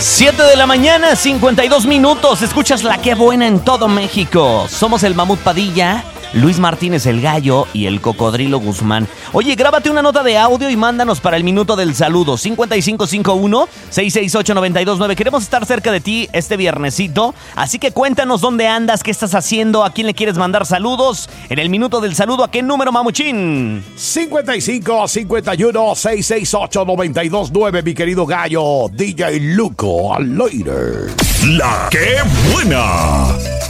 7 de la mañana, 52 minutos. Escuchas La Qué Buena en todo México. Somos el Mamut Padilla, Luis Martínez el Gallo y el Cocodrilo Guzmán. Oye, grábate una nota de audio y mándanos para el minuto del saludo. 5551-668-929. Queremos estar cerca de ti este viernesito. Así que cuéntanos dónde andas, qué estás haciendo, a quién le quieres mandar saludos. En el minuto del saludo, ¿a qué número, mamuchín? 5551-668-929, mi querido Gallo. DJ Luco, al later. La Qué Buena.